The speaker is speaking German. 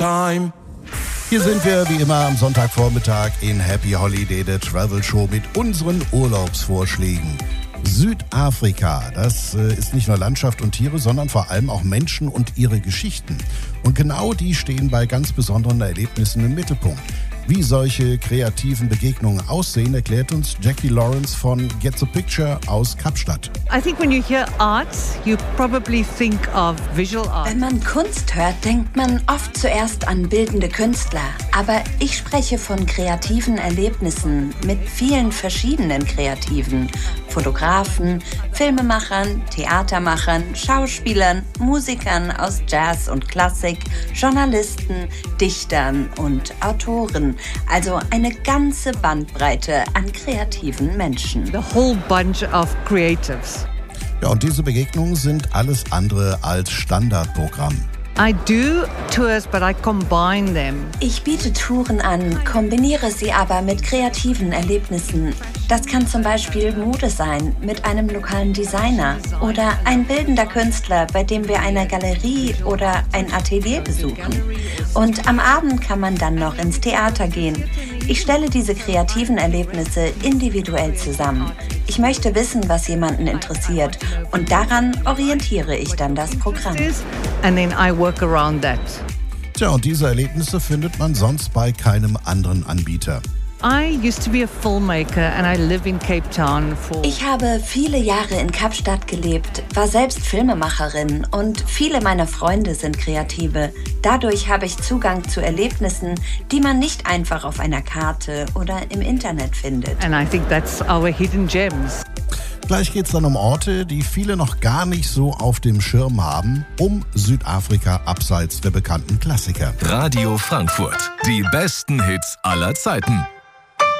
time. Hier sind wir wie immer am Sonntagvormittag in Happy Holiday, der Travel Show mit unseren Urlaubsvorschlägen. Südafrika, das ist nicht nur Landschaft und Tiere, sondern vor allem auch Menschen und ihre Geschichten. Und genau die stehen bei ganz besonderen Erlebnissen im Mittelpunkt. Wie solche kreativen Begegnungen aussehen, erklärt uns Jackie Lawrence von Get the Picture aus Kapstadt. I think when you hear arts, you probably think of visual art. Wenn man Kunst hört, denkt man oft zuerst an bildende Künstler. Aber ich spreche von kreativen Erlebnissen mit vielen verschiedenen Kreativen. Fotografen, Filmemachern, Theatermachern, Schauspielern, Musikern aus Jazz und Klassik, Journalisten, Dichtern und Autoren. Also eine ganze Bandbreite an kreativen Menschen. The whole bunch of creatives. Ja, und diese Begegnungen sind alles andere als Standardprogramm. I do tours, but I combine them. Ich biete Touren an, kombiniere sie aber mit kreativen Erlebnissen. Das kann zum Beispiel Mode sein mit einem lokalen Designer oder ein bildender Künstler, bei dem wir eine Galerie oder ein Atelier besuchen. Und am Abend kann man dann noch ins Theater gehen. Ich stelle diese kreativen Erlebnisse individuell zusammen. Ich möchte wissen, was jemanden interessiert, und daran orientiere ich dann das Programm. And then I work around that. Tja, und diese Erlebnisse findet man sonst bei keinem anderen Anbieter. I used to be a filmmaker and I live in Cape Town for... Ich habe viele Jahre in Kapstadt gelebt, war selbst Filmemacherin und viele meiner Freunde sind Kreative. Dadurch habe ich Zugang zu Erlebnissen, die man nicht einfach auf einer Karte oder im Internet findet. And I think that's our hidden gems. Gleich geht's dann um Orte, die viele noch gar nicht so auf dem Schirm haben, um Südafrika abseits der bekannten Klassiker. Radio Frankfurt. Die besten Hits aller Zeiten.